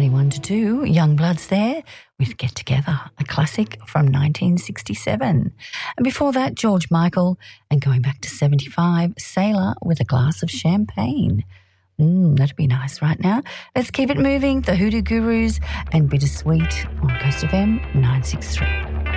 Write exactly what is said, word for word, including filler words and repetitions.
twenty-one to two, Youngbloods there with Get Together, a classic from nineteen sixty-seven. And before that, George Michael, and going back to seventy-five, Sailor with a Glass of Champagne. Mm, that'd be nice right now. Let's keep it moving. The Hoodoo Gurus and Bittersweet on Coast F M nine six three.